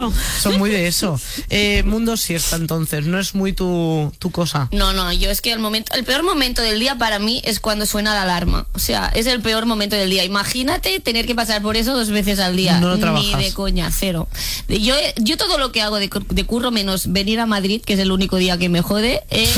eso. Son muy de eso. Mundo siesta, entonces, no es muy tu cosa. No, yo es que el peor momento del día para mí es cuando suena la alarma. O sea, es el peor momento del día. Imagínate tener que pasar por eso 2 veces al día. No lo trabajas. Ni de coña, cero. Yo todo lo que hago de curro, menos venir a Madrid, que es el único día que me jode, he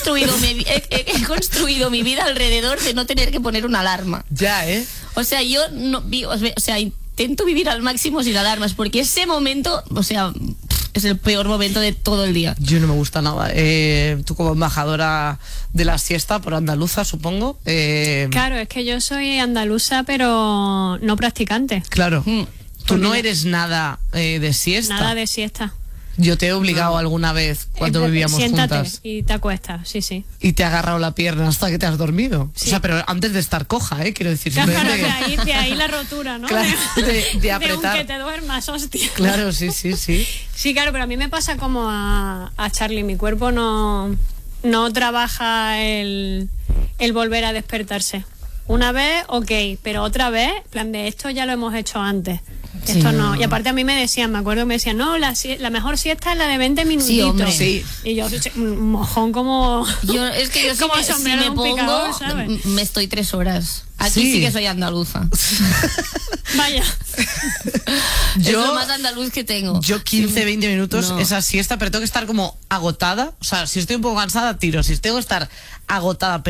construido mi vida alrededor de no tener que poner una alarma. Ya, O sea, yo no intento vivir al máximo sin alarmas, porque ese momento, o sea, es el peor momento de todo el día. Yo no me gusta nada. Tú como embajadora de la siesta, por andaluza, supongo. Claro, es que yo soy andaluza, pero no practicante. Claro. Tú no eres nada de siesta. Nada de siesta. Yo te he obligado alguna vez cuando vivíamos Siéntate juntas. y te acuestas, sí. Y te ha agarrado la pierna hasta que te has dormido. Sí. O sea, pero antes de estar coja, quiero decir. Claro, simplemente de ahí la rotura, ¿no? Claro, de apretar. De un que te duermas, hostia. Claro, sí. Sí, claro, pero a mí me pasa como a Charlie. Mi cuerpo no trabaja el volver a despertarse. Una vez, ok, pero otra vez, en plan de esto ya lo hemos hecho antes. Esto no. Y aparte a mí me acuerdo que me decían, no, la mejor siesta es la de 20 minutitos. Sí, hombre. Sí. Y yo, un mojón como... Es que yo como si sombrero me en un pongo, picador, ¿sabes? me estoy 3 horas. Aquí Sí. sí que soy andaluza. Vaya. Es Yo- lo más andaluz que tengo. Yo 15, 20 minutos No. esa siesta, pero tengo que estar como agotada. O sea, si estoy un poco cansada, tiro. Si tengo que estar agotada,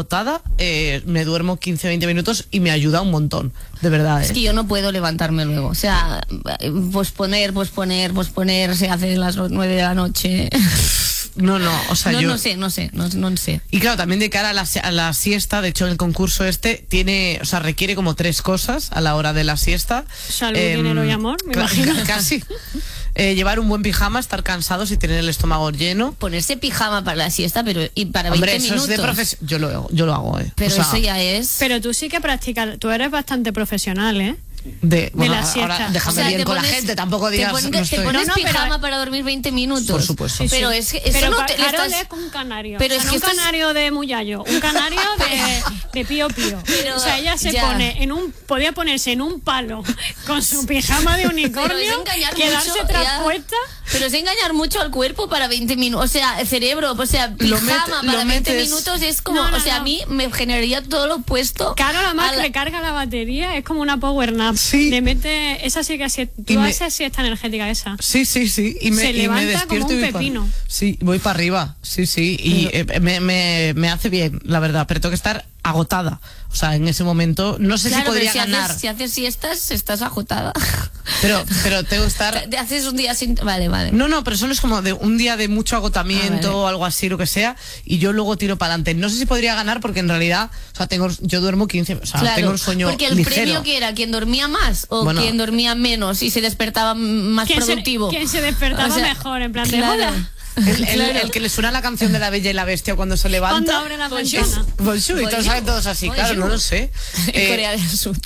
me duermo 15, 20 minutos y me ayuda un montón. De verdad, Es que yo no puedo levantarme luego. O sea, posponer, se hace las 9 de la noche. No, o sea, No sé. Y claro, también de cara a la siesta, de hecho el concurso requiere como 3 cosas a la hora de la siesta. Salud, dinero y amor, me imagino. Casi. Llevar un buen pijama, estar cansados y tener el estómago lleno. Ponerse pijama para la siesta, pero y para 20 Hombre, eso minutos. es de profesión. Yo lo hago, Pero O sea, eso ya es... Pero tú sí que practicas, tú eres bastante profesional, ¿eh? bueno, la ahora siesta. déjame O sea, bien te con la pones- gente, tampoco digas. Te no estoy- pones No, pero- pijama para dormir 20 minutos. Por supuesto. Sí, Pero sí. es que eso Pero no te le Carol estás... es un canario. Pero O sea, es no que un estás- canario de Muyallo, un canario de Pío Pío. Pero o sea, ella se ya. pone podía ponerse en un palo con su pijama de Pero es unicornio, engañar quedarse mucho, traspuesta. Pero es engañar mucho al cuerpo para 20 minutos. O sea, el cerebro, o sea, Lo pijama lo para 20 metes- minutos es como... No, o sea, no. a mí me generaría todo lo opuesto. Claro, además a la- recarga la batería, es como una power nap. Sí. Le mete, esa sí que así, Y tú me- haces siesta energética esa. Sí. Y me levanta despierto como un y voy pepino. Sí, voy para arriba. Sí. Y me hace bien, la verdad. Pero tengo que estar agotada. O sea, en ese momento, no sé Claro, si podría pero ganar. si haces siestas, estás agotada. Pero tengo que estar. Te haces un día sin... Vale. No, pero solo es como de un día de mucho agotamiento vale. o algo así, lo que sea, y yo luego tiro para adelante. No sé si podría ganar porque en realidad, o sea, yo duermo 15, o sea, Claro, tengo un sueño porque el ligero. premio que era quien dormía más o Bueno. quien dormía menos y se despertaba más productivo. ¿Quién se despertaba O sea, mejor? En plan de claro. hola. El que le suena la canción de La Bella y la Bestia cuando se levanta. Cuando abre la Bonjour. ventana. Bonjour, y todos Bonjour. saben todos así, claro, Bonjour. no lo sé. En Corea del Sur.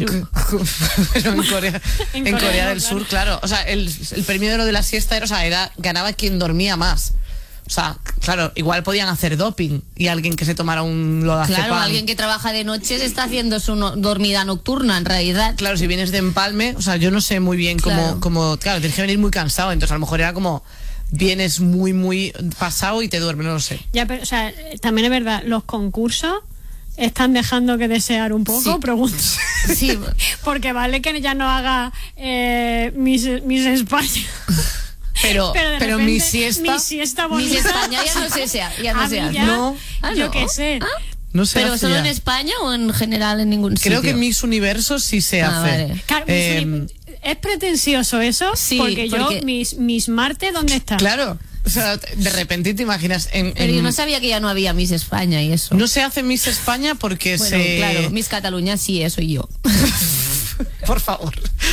Pero en Corea, En en Corea Corea no, del claro. Sur, claro. O sea, el premio de lo de la siesta ganaba quien dormía más. O sea, claro, igual podían hacer doping y alguien que se tomara un lodazepam. Claro, alguien que trabaja de noche se está haciendo su dormida nocturna, en realidad. Claro, si vienes de empalme, o sea, yo no sé muy bien Claro. claro, tienes que venir muy cansado, entonces a lo mejor era como vienes muy pasado y te duermes, no lo sé. Ya, pero, o sea, también es verdad, los concursos están dejando que desear un poco, Sí. pregunto. Sí, Porque vale que ya no haga Miss España. Pero de repente, mi siesta, mi siesta Miss bonita. España ya no sé, ya no A sé. mí ya, No. Ah, yo ¿no? qué sé. no se ¿Pero hace solo ya. en España o en general en ningún sitio? Creo que Miss Universo sí se Ah, hace. vale. Claro, es pretencioso eso, Sí, porque porque- yo, mis Marte, ¿dónde está? Claro, o sea, de repente te imaginas Pero yo no sabía que ya no había Miss España y eso. no se hace Miss España porque Bueno, claro, Miss Cataluña sí, eso y yo. Por favor.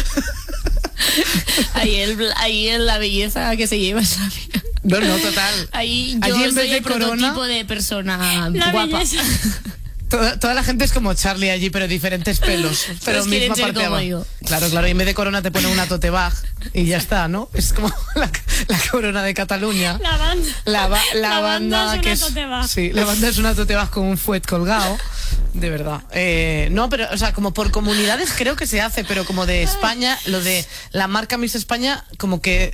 Ahí es la belleza que se lleva esa vida. No, total. Ahí Allí yo en soy vez de el corona, prototipo de persona La guapa. belleza. toda la gente es como Charlie allí, pero diferentes pelos. Pero Todos quieren misma ser parte de como abajo. yo. Claro, y en vez de corona te pone una tote bag y ya está, ¿no? Es como la corona de Cataluña. La banda. La banda es que una es. tote bag. Sí, la banda es una tote bag con un fuet colgado. De verdad. No, pero, o sea, como por comunidades creo que se hace, pero como de España, lo de la marca Miss España, como que